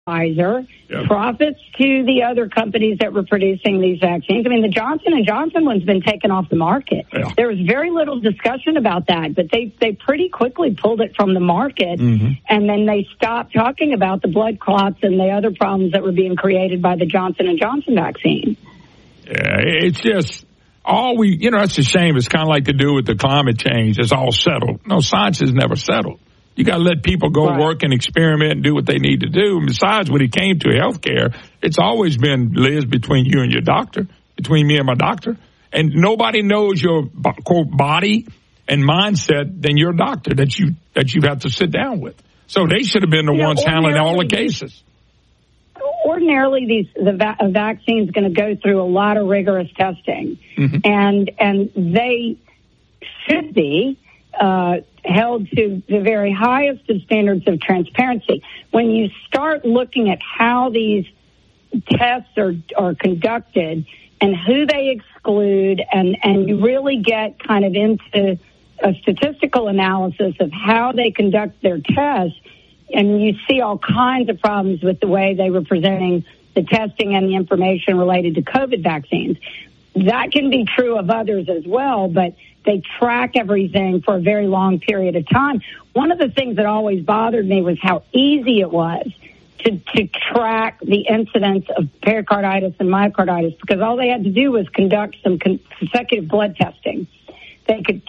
Pfizer, profits to the other companies that were producing these vaccines. I mean, the Johnson & Johnson one's been taken off the market. Yeah. There was very little discussion about that, but they pretty quickly pulled it from the market, and then they stopped talking about the blood clots and the other problems that were being created by the Johnson & Johnson vaccine. Yeah, it's just that's a shame. It's kind of like to do with the climate change. It's all settled. No, science is never settled. You got to let people go work and experiment and do what they need to do. And besides, when it came to healthcare, it's always been, Liz, between you and your doctor, between me and my doctor. And nobody knows your, quote, body and mindset than your doctor that you have to sit down with. So they should have been the ones handling all the cases. Ordinarily, a vaccine is going to go through a lot of rigorous testing, and they should be held to the very highest of standards of transparency. When you start looking at how these tests are conducted and who they exclude, and you really get kind of into a statistical analysis of how they conduct their tests, and you see all kinds of problems with the way they were presenting the testing and the information related to COVID vaccines. That can be true of others as well, but they track everything for a very long period of time. One of the things that always bothered me was how easy it was to track the incidence of pericarditis and myocarditis, because all they had to do was conduct some consecutive blood testing. They could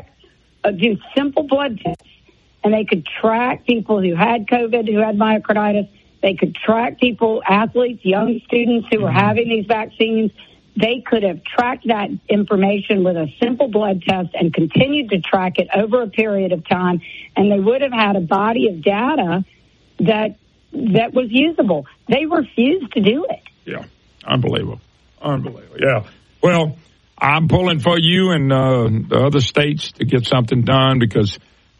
do simple blood tests, and they could track people who had COVID, who had myocarditis. They could track people, athletes, young students who were having these vaccines. They could have tracked that information with a simple blood test and continued to track it over a period of time, and they would have had a body of data that was usable. They refused to do it. Yeah, unbelievable. Yeah. Well, I'm pulling for you and the other states to get something done because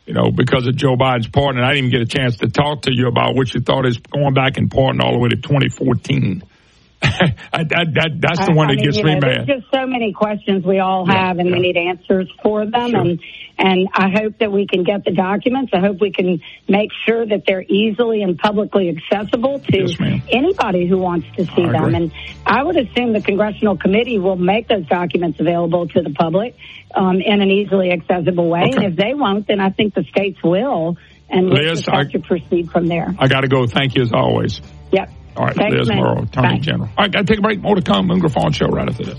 of Joe Biden's pardon. I didn't even get a chance to talk to you about what you thought is going back in pardon all the way to 2014. That's the one that gets me mad. There's just so many questions we all have, and we need answers for them. Sure. And I hope that we can get the documents. I hope we can make sure that they're easily and publicly accessible to anybody who wants to see them. And I would assume the Congressional Committee will make those documents available to the public in an easily accessible way. Okay. And if they won't, then I think the states will, and we'll just have to proceed from there. I got to go. Thank you as always. Yep. All right, Thanks, Liz Murrow, Attorney General. All right, got to take a break. More to come. Moon Griffon Show right after this.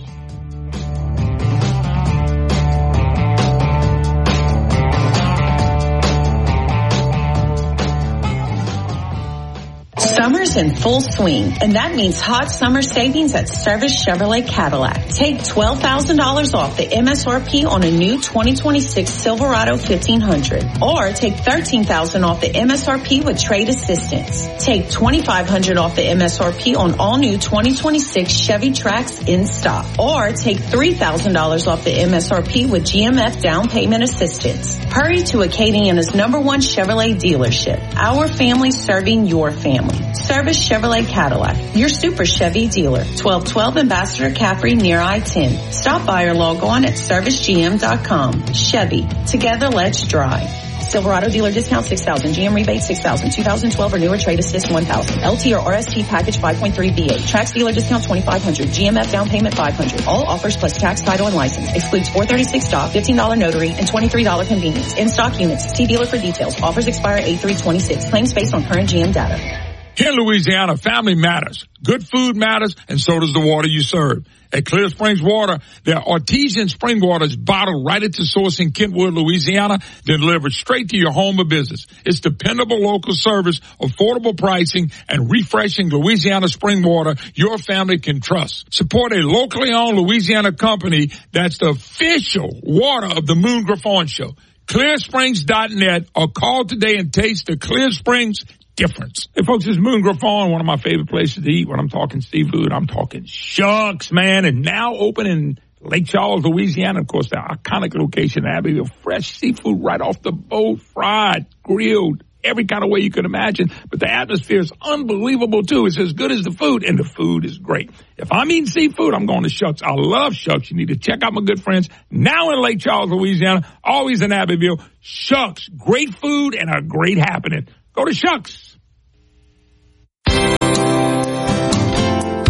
Summer's in full swing, and that means hot summer savings at Service Chevrolet Cadillac. Take $12,000 off the MSRP on a new 2026 Silverado 1500, or take $13,000 off the MSRP with trade assistance. Take $2,500 off the MSRP on all new 2026 Chevy Trax in stock, or take $3,000 off the MSRP with GMF down payment assistance. Hurry to Acadiana's #1 Chevrolet dealership. Our family serving your family. Service Chevrolet Cadillac, your super Chevy dealer. 1212 Ambassador Caffrey near I-10. Stop by or log on at servicegm.com. Chevy, together let's drive. Silverado dealer discount $6,000, GM rebate $6,000, 2012 or newer trade assist $1,000, LT or RST package 5.3 V8, Trax dealer discount $2,500, GMF down payment $500. All offers plus tax, title, and license. Excludes $436 stop, $15 notary, and $23 convenience. In stock units. See dealer for details. Offers expire 8/3/26. Claims based on current GM data. Here in Louisiana, family matters. Good food matters, and so does the water you serve. At Clear Springs Water, their artesian spring water is bottled right at the source in Kentwood, Louisiana, then delivered straight to your home or business. It's dependable local service, affordable pricing, and refreshing Louisiana spring water your family can trust. Support a locally owned Louisiana company that's the official water of the Moon Griffon Show. ClearSprings.net, or call today and taste the Clear Springs difference. Hey, folks, it's Moon Griffon, one of my favorite places to eat. When I'm talking seafood, I'm talking Shucks, man. And now open in Lake Charles, Louisiana. Of course, the iconic location in Abbeville. Fresh seafood right off the boat, fried, grilled, every kind of way you could imagine. But the atmosphere is unbelievable, too. It's as good as the food, and the food is great. If I'm eating seafood, I'm going to Shucks. I love Shucks. You need to check out my good friends now in Lake Charles, Louisiana, always in Abbeville. Shucks, great food and a great happening. Go to Shucks.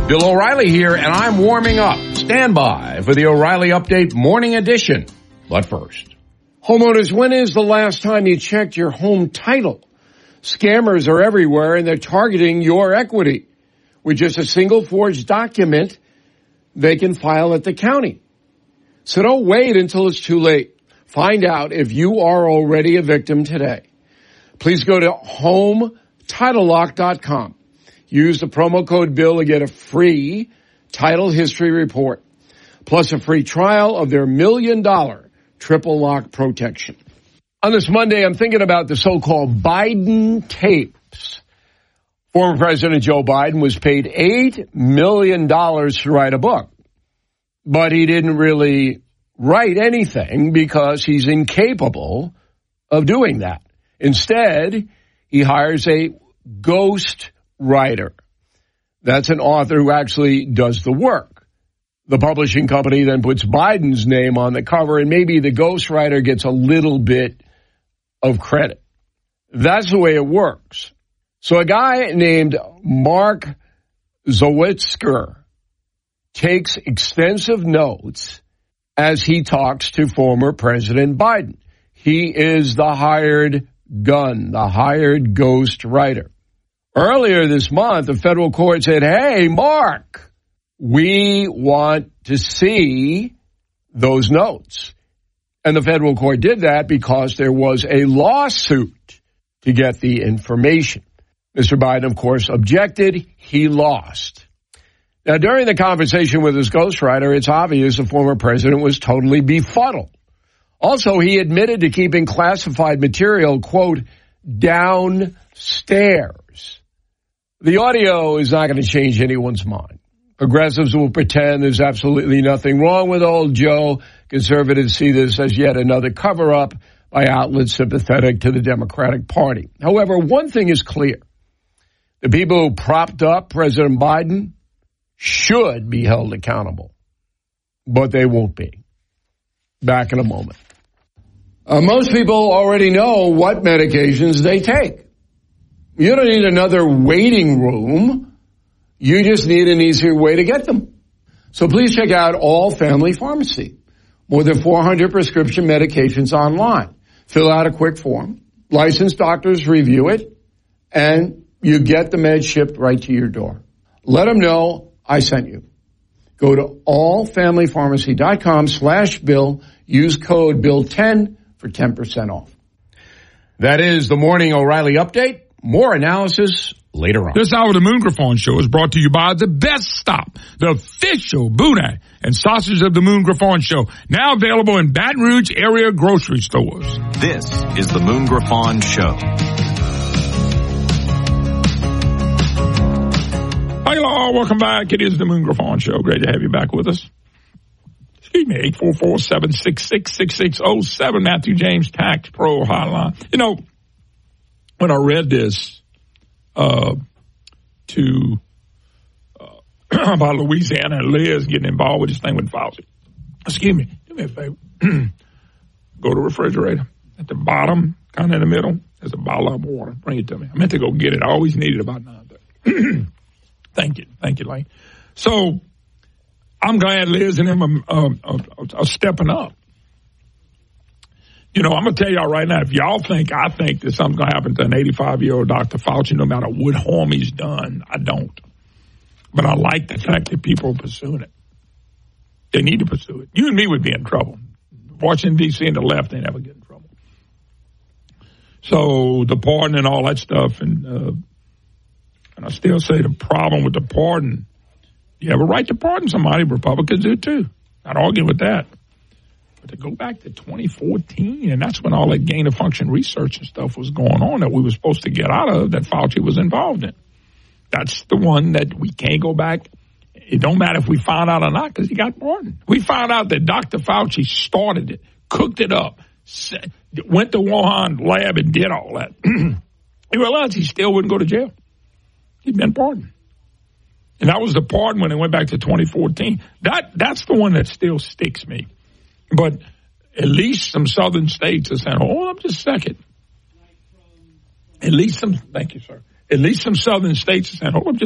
Bill O'Reilly here, and I'm warming up. Stand by for the O'Reilly Update Morning Edition. But first, homeowners, when is the last time you checked your home title? Scammers are everywhere, and they're targeting your equity. With just a single forged document, they can file at the county. So don't wait until it's too late. Find out if you are already a victim today. Please go to HomeTitleLock.com. Use the promo code BILL to get a free title history report, plus a free trial of their $1 million triple lock protection. On this Monday, I'm thinking about the so-called Biden tapes. Former President Joe Biden was paid $8 million to write a book, but he didn't really write anything because he's incapable of doing that. Instead, he hires a ghost writer. That's an author who actually does the work. The publishing company then puts Biden's name on the cover, and maybe the ghostwriter gets a little bit of credit. That's the way it works. So a guy named Mark Zawitzer takes extensive notes as he talks to former President Biden. He is the hired gun, the hired ghost writer. Earlier this month, the federal court said, hey, Mark, we want to see those notes. And the federal court did that because there was a lawsuit to get the information. Mr. Biden, of course, objected. He lost. Now, during the conversation with his ghostwriter, it's obvious the former president was totally befuddled. Also, he admitted to keeping classified material, quote, downstairs. The audio is not going to change anyone's mind. Progressives will pretend there's absolutely nothing wrong with old Joe. Conservatives see this as yet another cover-up by outlets sympathetic to the Democratic Party. However, one thing is clear. The people who propped up President Biden should be held accountable, but they won't be. Back in a moment. Most people already know what medications they take. You don't need another waiting room. You just need an easier way to get them. So please check out All Family Pharmacy. More than 400 prescription medications online. Fill out a quick form. Licensed doctors review it, and you get the meds shipped right to your door. Let them know I sent you. Go to allfamilypharmacy.com/Bill. Use code BILL10 for 10% off. That is the Morning O'Reilly Update. More analysis later on. This hour of the Moon Griffon Show is brought to you by The Best Stop, the official boudin and sausage of the Moon Griffon Show. Now available in Baton Rouge area grocery stores. This is the Moon Griffon Show. Hello, welcome back. It is the Moon Griffon Show. Great to have you back with us. Excuse me, 844-766-6607, Matthew James Tax Pro Hotline. You know, when I read this about Louisiana and Liz getting involved with this thing with Fauci. Excuse me, do me a favor. Go to the refrigerator. At the bottom, kind of in the middle, there's a bottle of water. Bring it to me. I meant to go get it. I always need it about 9:30. Thank you, Lane. So I'm glad Liz and him are stepping up. You know, I'm going to tell y'all right now, if y'all think I think that something's going to happen to an 85-year-old Dr. Fauci, no matter what harm he's done, I don't. But I like the fact that people are pursuing it. They need to pursue it. You and me would be in trouble. Washington, D.C. and the left, they never get in trouble. So the pardon and all that stuff, and I still say the problem with the pardon, you have a right to pardon somebody. Republicans do too. Not arguing with that. But to go back to 2014, and that's when all that gain-of-function research and stuff was going on that we were supposed to get out of, that Fauci was involved in. That's the one that we can't go back. It don't matter if we found out or not because he got pardoned. We found out that Dr. Fauci started it, cooked it up, went to Wuhan lab and did all that. He realized he still wouldn't go to jail. He'd been pardoned. And that was the pardon when it went back to 2014. That's the one that still sticks me. But at least some southern states are saying, hold up just a second. Thank you, sir. At least some southern states are saying, hold up just